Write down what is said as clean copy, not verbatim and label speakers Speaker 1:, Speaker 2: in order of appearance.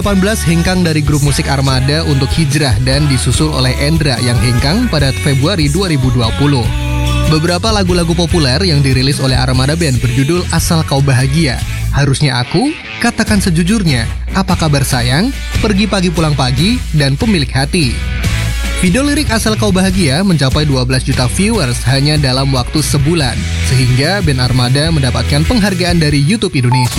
Speaker 1: 18 hengkang dari grup musik Armada untuk hijrah dan disusul oleh Endra yang hengkang pada Februari 2020. Beberapa lagu-lagu populer yang dirilis oleh Armada Band berjudul Asal Kau Bahagia, Harusnya Aku, Katakan Sejujurnya, Apa Kabar Sayang, Pergi Pagi Pulang Pagi, dan Pemilik Hati. Video lirik Asal Kau Bahagia mencapai 12 juta viewers hanya dalam waktu sebulan, sehingga band Armada mendapatkan penghargaan dari YouTube Indonesia.